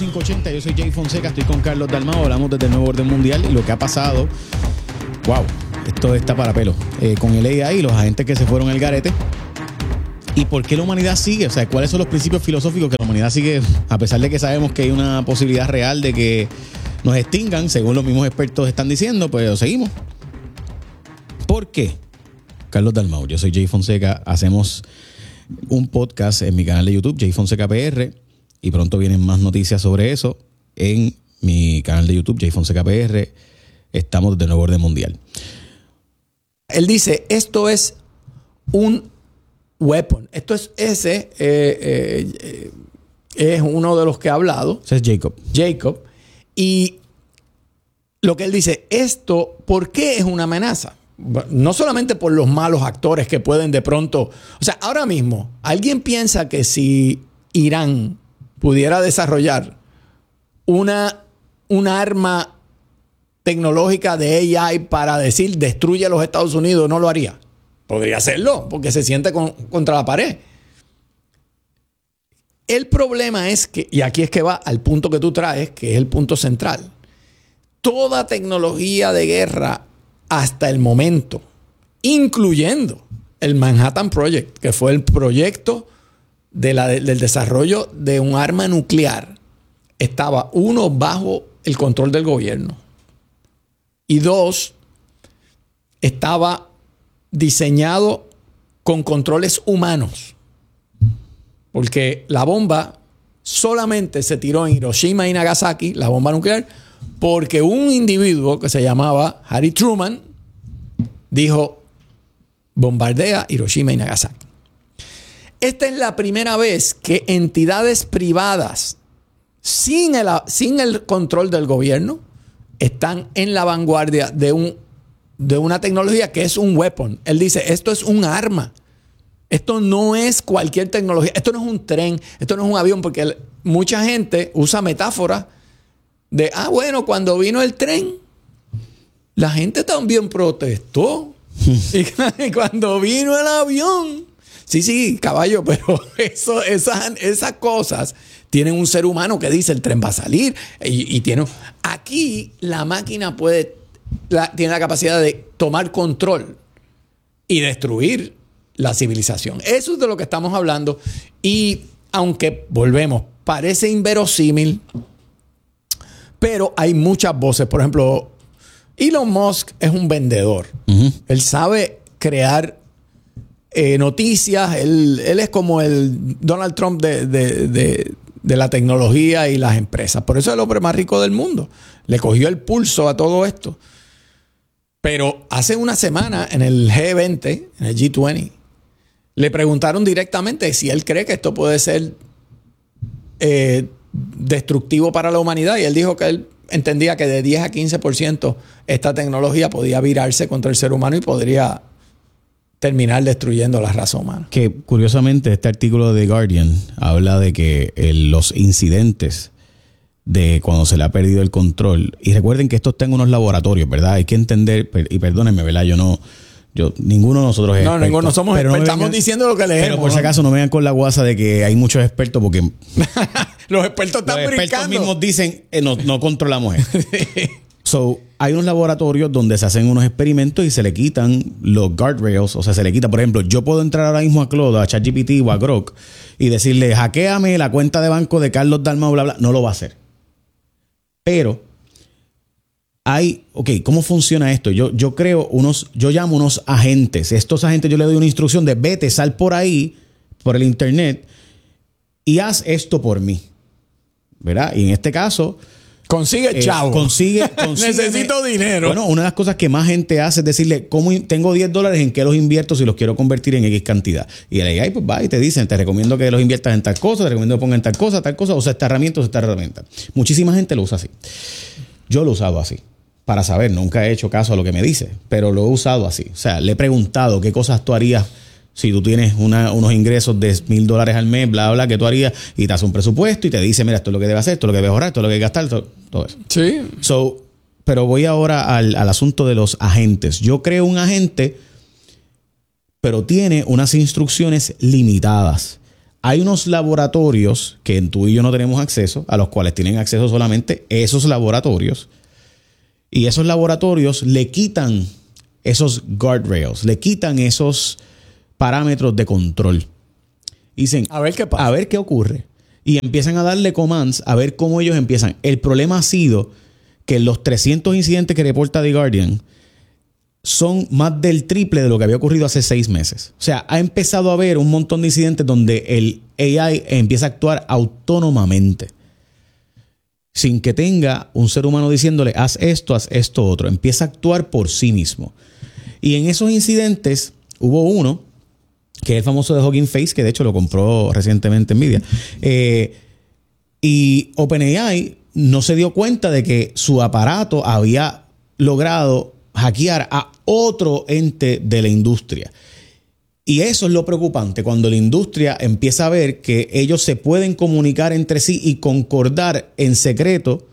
580. Yo soy Jay Fonseca, estoy con Carlos Dalmau. Hablamos desde el nuevo orden mundial y lo que ha pasado. Wow, esto está para pelo. Con el AI, los agentes que se fueron al garete. ¿Y por qué la humanidad sigue? O sea, ¿cuáles son los principios filosóficos que la humanidad sigue? A pesar de que sabemos que hay una posibilidad real de que nos extingan, según los mismos expertos están diciendo, pues seguimos. ¿Por qué? Carlos Dalmau, yo soy Jay Fonseca. Hacemos un podcast en mi canal de YouTube, Jay Fonseca PR, y pronto vienen más noticias sobre eso en mi canal de YouTube, Jay Fonseca PR. Estamos desde el nuevo orden mundial. Él dice, esto es un weapon. Esto es es uno de los que ha hablado. Ese es Jacob. Y lo que él dice, esto, ¿por qué es una amenaza? No solamente por los malos actores que pueden de pronto... O sea, ahora mismo, ¿alguien piensa que si Irán pudiera desarrollar un arma tecnológica de AI para decir destruye a los Estados Unidos, no lo haría? Podría hacerlo, porque se siente contra la pared. El problema es que, y aquí es que va al punto que tú traes, que es el punto central. Toda tecnología de guerra hasta el momento, incluyendo el Manhattan Project, que fue el proyecto del desarrollo de un arma nuclear, estaba, uno, bajo el control del gobierno, y dos, estaba diseñado con controles humanos, porque la bomba solamente se tiró en Hiroshima y Nagasaki, la bomba nuclear, porque un individuo que se llamaba Harry Truman dijo, bombardea Hiroshima y Nagasaki. Esta es la primera vez que entidades privadas sin el control del gobierno están en la vanguardia de una tecnología que es un weapon. Él dice, esto es un arma. Esto no es cualquier tecnología. Esto no es un tren. Esto no es un avión, porque mucha gente usa metáforas de, bueno, cuando vino el tren, la gente también protestó. Y cuando vino el avión, sí, caballo, pero esas cosas tienen un ser humano que dice el tren va a salir. Aquí la máquina tiene la capacidad de tomar control y destruir la civilización. Eso es de lo que estamos hablando. Y aunque, volvemos, parece inverosímil, pero hay muchas voces. Por ejemplo, Elon Musk es un vendedor. Uh-huh. Él sabe crear noticias. Él es como el Donald Trump de la tecnología y las empresas. Por eso es el hombre más rico del mundo. Le cogió el pulso a todo esto. Pero hace una semana en el G20, en el G20, le preguntaron directamente si él cree que esto puede ser destructivo para la humanidad, y él dijo que él entendía que de 10 a 15% esta tecnología podía virarse contra el ser humano y podría terminar destruyendo la raza humana. Que curiosamente este artículo de The Guardian habla de que los incidentes de cuando se le ha perdido el control, y recuerden que esto está en unos laboratorios, ¿verdad? Hay que entender, y perdónenme, ¿verdad? Ninguno de nosotros es experto. No, ninguno somos expertos. Estamos diciendo lo que leemos. Pero por si acaso no vengan con la guasa de que hay muchos expertos, porque los expertos están brincando. Los expertos mismos dicen no controlamos esto. Hay unos laboratorios donde se hacen unos experimentos y se le quitan los guardrails. O sea, se le quita, por ejemplo, yo puedo entrar ahora mismo a Claude, a ChatGPT o a Grok y decirle, hackéame la cuenta de banco de Carlos Dalmau, bla, bla. No lo va a hacer. Pero ¿cómo funciona esto? Yo llamo unos agentes. Estos agentes yo le doy una instrucción de vete, sal por ahí, por el internet y haz esto por mí. ¿Verdad? Y en este caso, consigue chavo. Necesito dinero. Bueno, una de las cosas que más gente hace es decirle, ¿cómo tengo $10? ¿En qué los invierto si los quiero convertir en X cantidad? Y el AI pues va y te dicen, te recomiendo que los inviertas en tal cosa, te recomiendo que pongas en tal cosa, usa esta herramienta. Muchísima gente lo usa así. Yo lo he usado así. Para saber, nunca he hecho caso a lo que me dice, pero lo he usado así. O sea, le he preguntado qué cosas tú harías si tú tienes unos ingresos de $1,000 al mes, bla, bla, ¿qué tú harías? Y te hace un presupuesto y te dice, mira, esto es lo que debes hacer, esto es lo que debes ahorrar, esto es lo que debes gastar, todo eso. Sí. Pero voy ahora al asunto de los agentes. Yo creo un agente, pero tiene unas instrucciones limitadas. hay unos laboratorios que tú y yo no tenemos acceso, a los cuales tienen acceso solamente esos laboratorios. Y esos laboratorios le quitan esos guardrails, le quitan esos parámetros de control. Dicen, a ver qué pasa. A ver qué ocurre. Y empiezan a darle commands a ver cómo ellos empiezan. El problema ha sido que los 300 incidentes que reporta The Guardian son más del triple de lo que había ocurrido hace 6 meses. O sea, ha empezado a haber un montón de incidentes donde el AI empieza a actuar autónomamente, sin que tenga un ser humano diciéndole, haz esto otro. Empieza a actuar por sí mismo. Y en esos incidentes hubo uno, que es el famoso de Hugging Face, que de hecho lo compró recientemente Nvidia. Y OpenAI no se dio cuenta de que su aparato había logrado hackear a otro ente de la industria. Y eso es lo preocupante, cuando la industria empieza a ver que ellos se pueden comunicar entre sí y concordar en secreto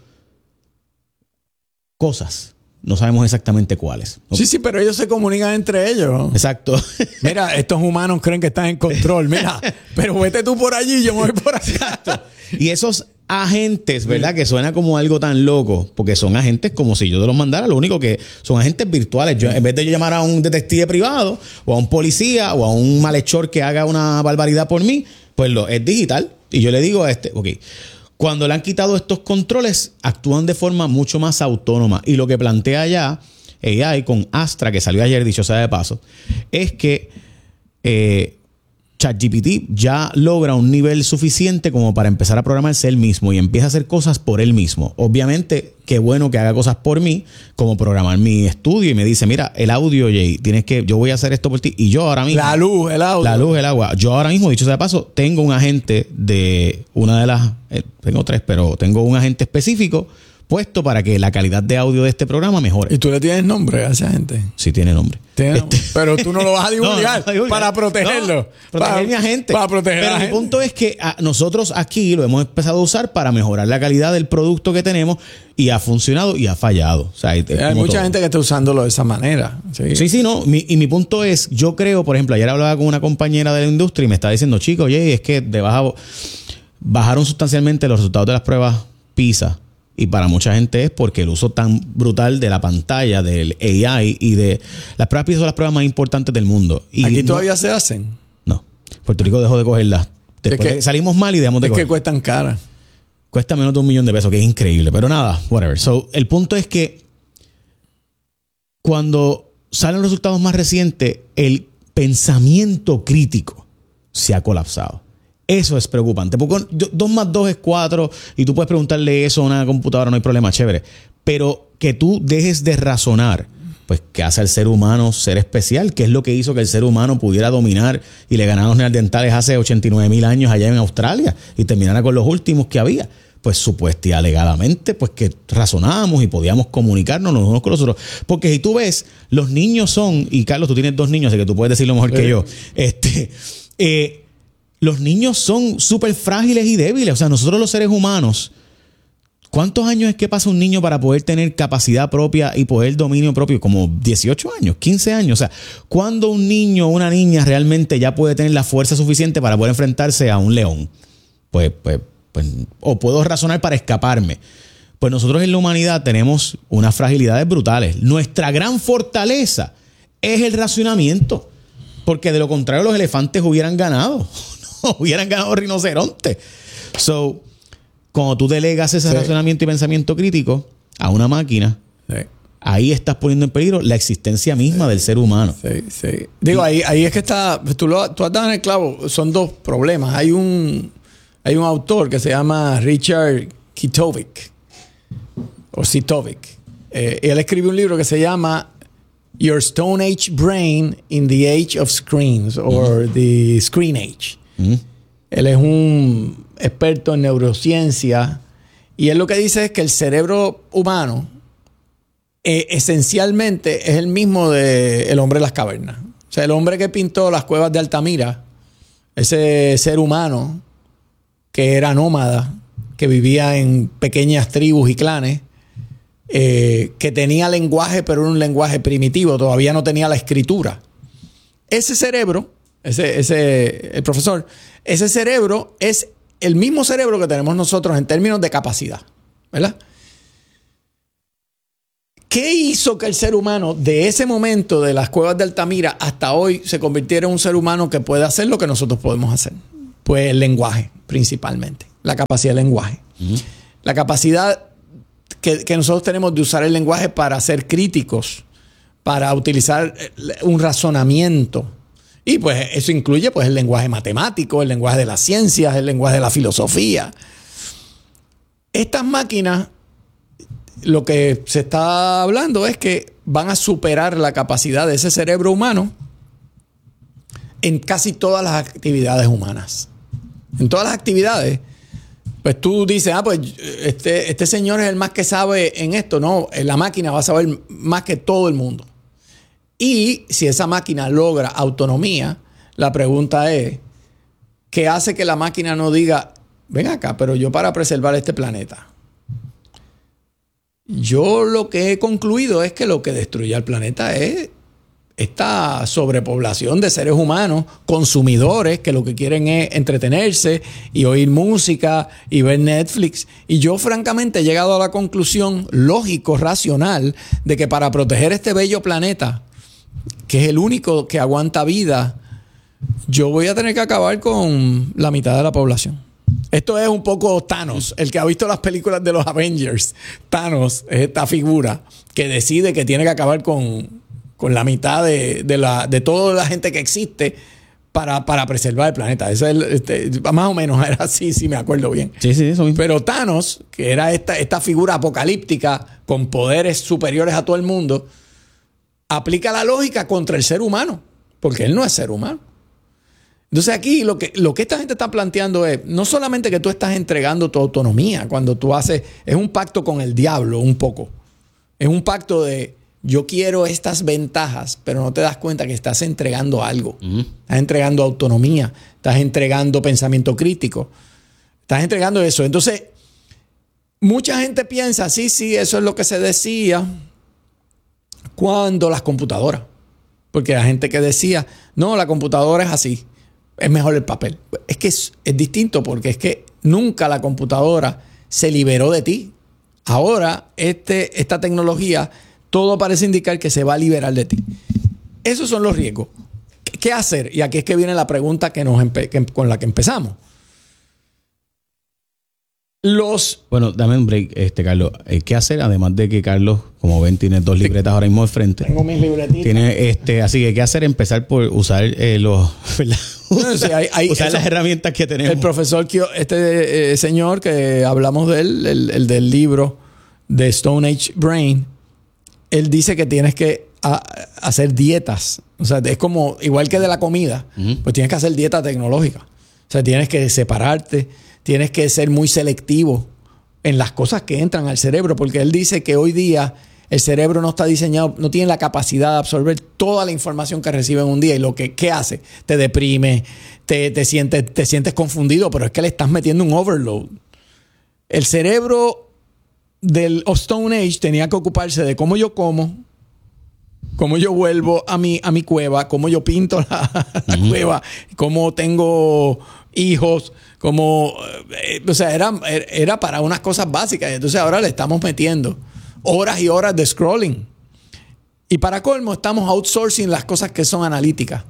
cosas. No sabemos exactamente cuáles. Sí, pero ellos se comunican entre ellos. Exacto. Mira, estos humanos creen que están en control. Mira, pero vete tú por allí y yo me voy por acá. Exacto. Y esos agentes, ¿verdad? Que suena como algo tan loco, porque son agentes como si yo te los mandara. Lo único que son agentes virtuales. Yo, en vez de yo llamar a un detective privado o a un policía o a un malhechor que haga una barbaridad por mí, pues es digital. Y yo le digo a ok, cuando le han quitado estos controles, actúan de forma mucho más autónoma. Y lo que plantea ya AI con Astra, que salió ayer, dicho sea de paso, es que ChatGPT ya logra un nivel suficiente como para empezar a programarse él mismo y empieza a hacer cosas por él mismo. Obviamente, qué bueno que haga cosas por mí, como programar mi estudio y me dice, mira, el audio, Jay, yo voy a hacer esto por ti. Y yo ahora mismo... La luz, el audio. La luz, el agua. Yo ahora mismo, dicho sea de paso, tengo un agente de una de las... tengo 3, pero tengo un agente específico puesto para que la calidad de audio de este programa mejore. ¿Y tú le tienes nombre a esa gente? Sí, tiene nombre. Pero tú no lo vas a divulgar, para protegerlo. Proteger mi agente. Para proteger Pero a la mi gente. punto es que nosotros aquí lo hemos empezado a usar para mejorar la calidad del producto que tenemos y ha funcionado y ha fallado. O sea, hay mucha gente que está usándolo de esa manera. Sí, no. Y mi punto es, yo creo, por ejemplo, ayer hablaba con una compañera de la industria y me está diciendo, chico, oye, es que bajaron sustancialmente los resultados de las pruebas PISA. Y para mucha gente es porque el uso tan brutal de la pantalla, del AI y de... Las pruebas PISA son las pruebas más importantes del mundo. Y ¿aquí todavía se hacen? No. Puerto Rico dejó de cogerlas. Después salimos mal y dejamos de cogerlas. Es que cuestan caras. Cuesta menos de $1 millón, que es increíble. Pero nada, whatever. So, el punto es que cuando salen los resultados más recientes, el pensamiento crítico se ha colapsado. Eso es preocupante. Porque 2 más 2 es 4 y tú puedes preguntarle eso a una computadora, no hay problema, chévere. Pero que tú dejes de razonar, pues, ¿qué hace el ser humano ser especial? ¿Qué es lo que hizo que el ser humano pudiera dominar y le ganara a los neandertales hace 89,000 años allá en Australia y terminara con los últimos que había? Pues supuestamente, alegadamente, pues que razonábamos y podíamos comunicarnos los unos con los otros. Porque si tú ves, los niños son, y Carlos, tú tienes 2 niños, así que tú puedes decirlo mejor que yo, los niños son súper frágiles y débiles. O sea, nosotros los seres humanos, ¿cuántos años es que pasa un niño para poder tener capacidad propia y poder dominio propio? Como 18 años, 15 años. O sea, ¿cuándo un niño o una niña realmente ya puede tener la fuerza suficiente para poder enfrentarse a un león? Pues, o puedo razonar para escaparme. Pues nosotros en la humanidad tenemos unas fragilidades brutales. Nuestra gran fortaleza es el racionamiento. Porque de lo contrario los elefantes hubieran ganado. Hubieran ganado rinocerontes. So, cuando tú delegas ese razonamiento y pensamiento crítico a una máquina, ahí estás poniendo en peligro la existencia misma del ser humano. Sí. Digo, ahí es que está... Tú has dado en el clavo. Son 2 problemas. Hay un autor que se llama Richard Citovic. O Citovic. Él escribe un libro que se llama Your Stone Age Brain in the Age of Screens, or the Screen Age. Él es un experto en neurociencia y él lo que dice es que el cerebro humano esencialmente es el mismo del hombre de las cavernas. O sea, el hombre que pintó las cuevas de Altamira, ese ser humano que era nómada, que vivía en pequeñas tribus y clanes, que tenía lenguaje, pero era un lenguaje primitivo, todavía no tenía la escritura. Ese cerebro el profesor, ese cerebro es el mismo cerebro que tenemos nosotros en términos de capacidad, ¿verdad? ¿Qué hizo que el ser humano de ese momento de las cuevas de Altamira hasta hoy se convirtiera en un ser humano que puede hacer lo que nosotros podemos hacer? Pues el lenguaje, principalmente. La capacidad del lenguaje. La capacidad que nosotros tenemos de usar el lenguaje para ser críticos, para utilizar un razonamiento. Y pues eso incluye pues el lenguaje matemático, el lenguaje de las ciencias, el lenguaje de la filosofía. Estas máquinas, lo que se está hablando es que van a superar la capacidad de ese cerebro humano en casi todas las actividades humanas. En todas las actividades, pues tú dices, pues este señor es el más que sabe en esto. No, la máquina va a saber más que todo el mundo. Y si esa máquina logra autonomía, la pregunta es, ¿qué hace que la máquina no diga, ven acá, pero yo para preservar este planeta? Yo lo que he concluido es que lo que destruye al planeta es esta sobrepoblación de seres humanos, consumidores, que lo que quieren es entretenerse y oír música y ver Netflix. Y yo francamente he llegado a la conclusión lógico, racional, de que para proteger este bello planeta, que es el único que aguanta vida, yo voy a tener que acabar con la mitad de la población. Esto es un poco Thanos. El que ha visto las películas de los Avengers, Thanos es esta figura que decide que tiene que acabar con la mitad de toda la gente que existe para preservar el planeta. Eso es más o menos era así, si me acuerdo bien. Sí, eso mismo. Pero Thanos, que era esta figura apocalíptica con poderes superiores a todo el mundo, aplica la lógica contra el ser humano, porque él no es ser humano. Entonces aquí lo que esta gente está planteando es no solamente que tú estás entregando tu autonomía cuando tú haces, es un pacto con el diablo un poco. Es un pacto de yo quiero estas ventajas, pero no te das cuenta que estás entregando algo. Estás entregando autonomía, estás entregando pensamiento crítico, estás entregando eso. Entonces, mucha gente piensa, sí, eso es lo que se decía cuando las computadoras. Porque la gente que decía, no, la computadora es así, es mejor el papel. Es que es distinto porque es que nunca la computadora se liberó de ti. Ahora, esta tecnología, todo parece indicar que se va a liberar de ti. Esos son los riesgos. ¿Qué hacer? Y aquí es que viene la pregunta con la que empezamos. Bueno, dame un break, Carlos. ¿Qué hacer? Además de que Carlos, como ven, tiene 2 libretas ahora mismo de frente. Tengo mis libretitas. Tiene, así que, ¿qué hacer? Empezar por usar usar las herramientas que tenemos. El profesor, señor que hablamos de él, el del libro de Stone Age Brain, él dice que tienes que hacer dietas. O sea, es como, igual que de la comida, pues tienes que hacer dieta tecnológica. O sea, tienes que separarte, tienes que ser muy selectivo en las cosas que entran al cerebro, porque él dice que hoy día el cerebro no está diseñado, no tiene la capacidad de absorber toda la información que recibe en un día. Y ¿qué hace? Te deprime, te sientes confundido, pero es que le estás metiendo un overload. El cerebro del Stone Age tenía que ocuparse de cómo yo como, cómo yo vuelvo a mi cueva, cómo yo pinto la cueva, cómo tengo hijos, cómo, o sea, era para unas cosas básicas. Entonces ahora le estamos metiendo horas y horas de scrolling. Y para colmo, estamos outsourcing las cosas que son analíticas.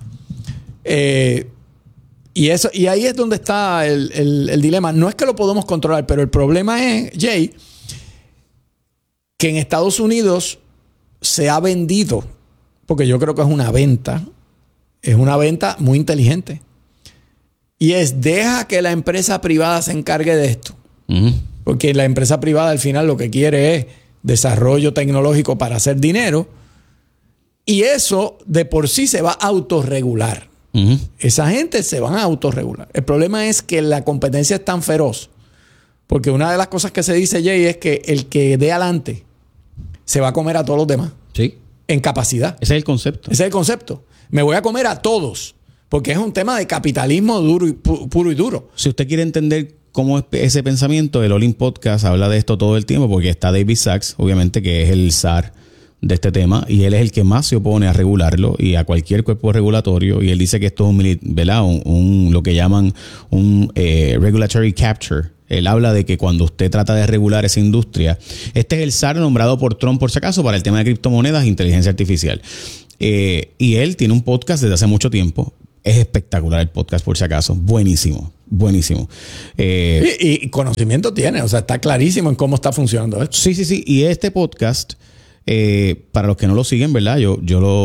Y ahí es donde está el dilema. No es que lo podemos controlar, pero el problema es, Jay, que en Estados Unidos se ha vendido, porque yo creo que es una venta muy inteligente. Y deja que la empresa privada se encargue de esto. Porque la empresa privada al final lo que quiere es desarrollo tecnológico para hacer dinero. Y eso de por sí se va a autorregular. Esa gente se van a autorregular. El problema es que la competencia es tan feroz. Porque una de las cosas que se dice, Jay, es que el que dé adelante se va a comer a todos los demás. Sí. En capacidad. Ese es el concepto. Ese es el concepto. Me voy a comer a todos. Porque es un tema de capitalismo puro y duro. Si usted quiere entender cómo es ese pensamiento, el All In Podcast habla de esto todo el tiempo, porque está David Sacks, obviamente, que es el zar de este tema, y él es el que más se opone a regularlo y a cualquier cuerpo regulatorio, y él dice que esto es ¿verdad? Lo que llaman un regulatory capture. Él habla de que cuando usted trata de regular esa industria, este es el SAR nombrado por Trump, por si acaso, para el tema de criptomonedas e inteligencia artificial. Y él tiene un podcast desde hace mucho tiempo. Es espectacular el podcast, por si acaso. Buenísimo, buenísimo. Y conocimiento tiene, o sea, está clarísimo en cómo está funcionando esto. Sí, sí, sí. Y este podcast, para los que no lo siguen, ¿verdad? Yo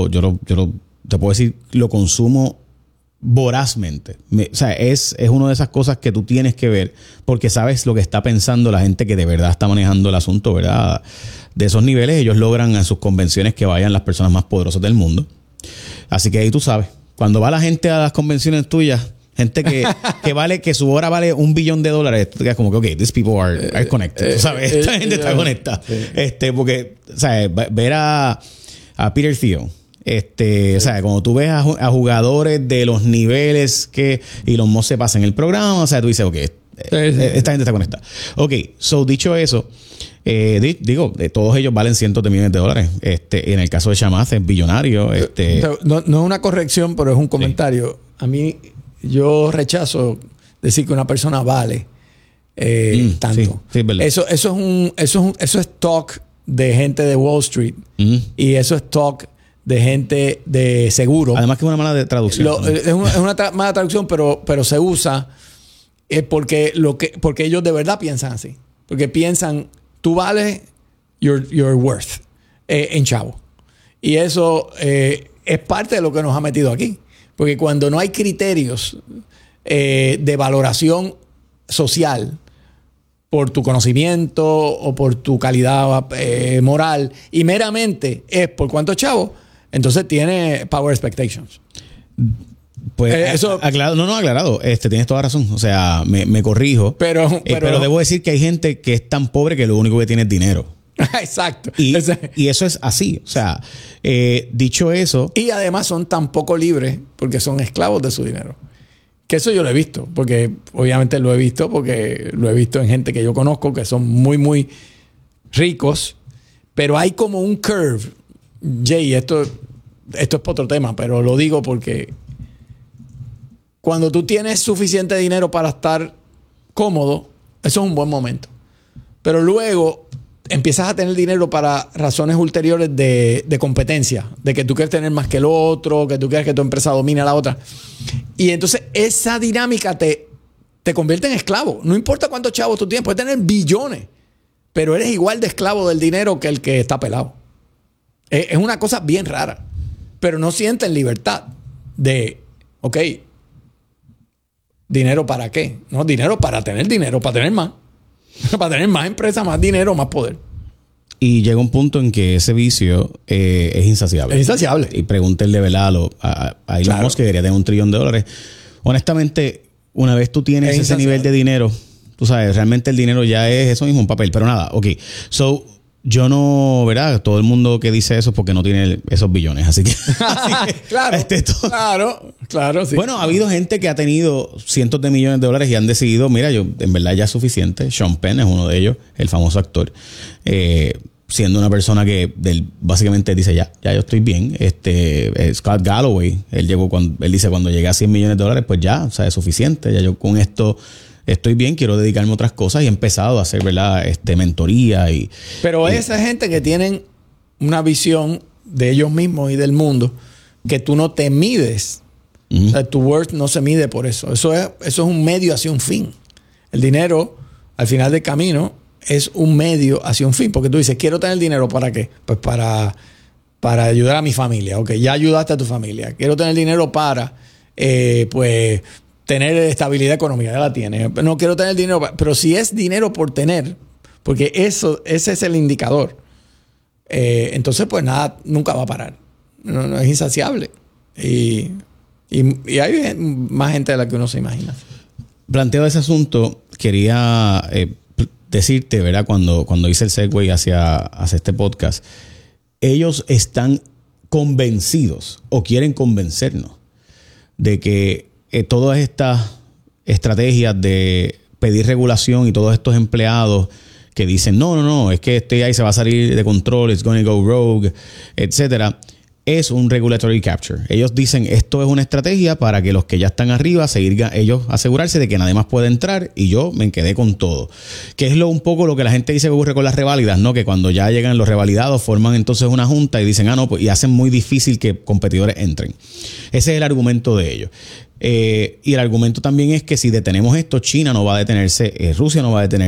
te puedo decir, lo consumo vorazmente. O sea, es una de esas cosas que tú tienes que ver porque sabes lo que está pensando la gente que de verdad está manejando el asunto, ¿verdad? De esos niveles, ellos logran en sus convenciones que vayan las personas más poderosas del mundo. Así que ahí tú sabes. Cuando va la gente a las convenciones tuyas, gente que su hora vale $1 billón, tú te quedas como que, ok, these people are connected. Tú sabes, esta gente está conectada. Sí. Porque, ¿sabes? Ver a Peter Thiel, o sea, cuando tú ves a jugadores de los niveles que Elon Musk se pasa en el programa, o sea, tú dices, ok, esta gente está conectada. Ok, so dicho eso, todos ellos valen cientos de millones de dólares. En el caso de Chamath es billonario. No es una corrección, pero es un comentario. Sí. A mí, yo rechazo decir que una persona vale tanto. Sí, es verdad. Eso es talk de gente de Wall Street y eso es talk de gente de seguro. Además que es una mala traducción. Es una mala traducción, pero se usa porque ellos de verdad piensan así. Porque piensan, tú vales your worth en chavo. Y eso es parte de lo que nos ha metido aquí. Porque cuando no hay criterios de valoración social por tu conocimiento o por tu calidad moral y meramente es por cuántos chavos, entonces tiene power expectations. Pues aclarado. Tienes toda razón. O sea, me corrijo. Pero debo decir que hay gente que es tan pobre que lo único que tiene es dinero. Exacto. Y eso es así. O sea, dicho eso. Y además son tan poco libres porque son esclavos de su dinero. Que eso yo lo he visto. Porque obviamente lo he visto porque lo he visto en gente que yo conozco que son muy, muy ricos. Pero hay como un curve. Jay, esto es para otro tema, pero lo digo porque cuando tú tienes suficiente dinero para estar cómodo, eso es un buen momento. Pero luego empiezas a tener dinero para razones ulteriores de competencia, de que tú quieres tener más que el otro, que tú quieres que tu empresa domine a la otra. Y entonces esa dinámica te convierte en esclavo. No importa cuántos chavos tú tienes, puedes tener billones, pero eres igual de esclavo del dinero que el que está pelado. Es una cosa bien rara, pero no sienten libertad de, ok, ¿dinero para qué? No, dinero, para tener más. Para tener más empresas, más dinero, más poder. Y llega un punto en que ese vicio es insaciable. Es insaciable. Y pregúntenle, ¿verdad? A Elon Musk, que quería tener $1 trillón. Honestamente, una vez tú tienes ese nivel de dinero, tú sabes, realmente el dinero ya es eso mismo, un papel. Pero nada, ok. So, yo no, ¿verdad? Todo el mundo que dice eso es porque no tiene esos billones. Así que claro, sí. Bueno, ha habido gente que ha tenido cientos de millones de dólares y han decidido, mira, yo en verdad ya es suficiente. Sean Penn es uno de ellos, el famoso actor. Siendo una persona que básicamente dice, ya yo estoy bien. Scott Galloway, él dice, cuando llegué a $100 millones, pues ya, o sea, es suficiente. Ya yo con esto estoy bien, quiero dedicarme a otras cosas y he empezado a hacer, ¿verdad? Mentoría Pero esa gente que tienen una visión de ellos mismos y del mundo que tú no te mides. O sea, tu worth no se mide por eso. Eso es un medio hacia un fin. El dinero, al final del camino, es un medio hacia un fin. Porque tú dices, quiero tener dinero, ¿para qué? Pues para ayudar a mi familia. Ok, ya ayudaste a tu familia. Quiero tener dinero para, tener estabilidad económica, ya la tienes. No quiero tener dinero, pero si es dinero por tener, porque ese es el indicador, entonces pues nada, nunca va a parar. No es insaciable. Y hay más gente de la que uno se imagina. Planteado ese asunto, quería decirte, ¿verdad? Cuando hice el segue hacia este podcast, ellos están convencidos o quieren convencernos de que todas estas estrategias de pedir regulación y todos estos empleados que dicen, no, es que este AI se va a salir de control, it's going to go rogue, etcétera, es un regulatory capture. Ellos dicen, esto es una estrategia para que los que ya están arriba, ellos asegurarse de que nadie más puede entrar y yo me quedé con todo. Que es un poco lo que la gente dice que ocurre con las reválidas, ¿no? Que cuando ya llegan los revalidados, forman entonces una junta y dicen, no, pues, y hacen muy difícil que competidores entren. Ese es el argumento de ellos. Y el argumento también es que si detenemos esto, China no va a detenerse, Rusia no va a detenerse.